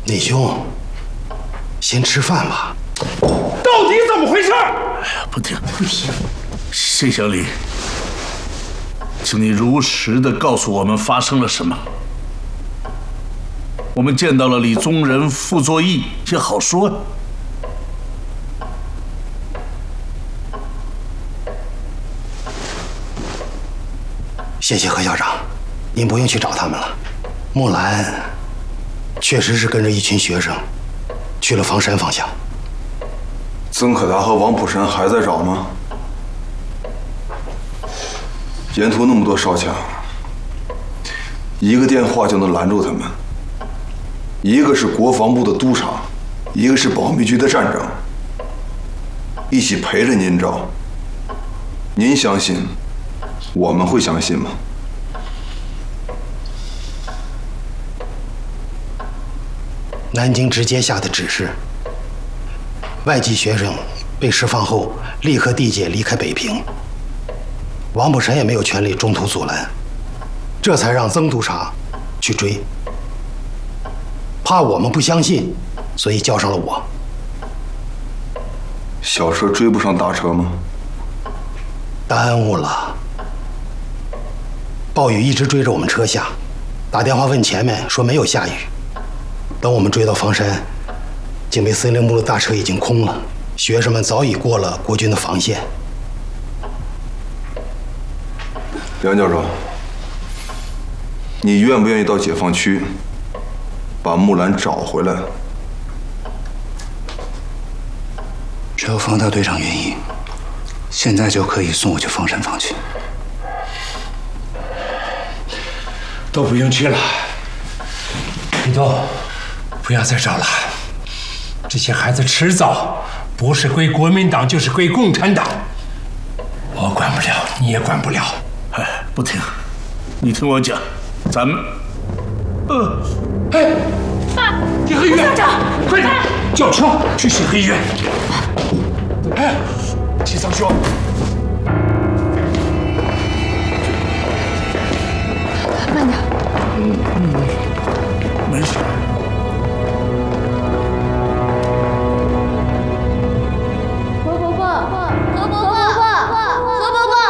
内兄，先吃饭吧。 到底怎么回事？ 哎呀，不听，谢小李，请你如实的告诉我们发生了什么。我们见到了李宗仁、傅作义，也好说。 谢谢何校长，您不用去找他们了。木兰确实是跟着一群学生去了房山方向。 曾可达和王普神还在找吗？沿途那么多哨卡，一个电话就能拦住他们。一个是国防部的督察，一个是保密局的站长，一起陪着您找。您相信，我们会相信吗？ 南京直接下的指示，外籍学生被释放后立刻递解离开北平。王普臣也没有权利中途阻拦，这才让曾督察去追。怕我们不相信，所以叫上了我。 小车追不上大车吗？ 耽误了。暴雨一直追着我们车下，打电话问前面说没有下雨。等我们追到房山，警备司令部的大车已经空了，学生们早已过了国军的防线。 梁教授，你愿不愿意到解放区把木兰找回来？ 只要方大队长愿意，现在就可以送我去房山坊去。 都不用去了，李东，不要再找了。这些孩子迟早不是归国民党，就是归共产党。我管不了，你也管不了。 哎，不听，你听我讲，咱们， 哎，爸，协和医院，校长，快点，叫车去协和医院。哎，齐桑兄， 慢点。